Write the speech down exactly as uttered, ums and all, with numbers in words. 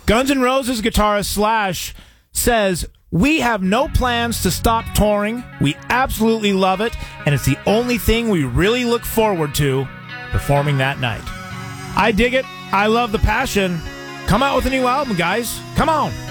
Guns N' Roses guitarist Slash says, "We have no plans to stop touring. We absolutely love it, and it's the only thing we really look forward to, performing that night." I dig it. I love the passion. Come out with a new album, guys. Come on.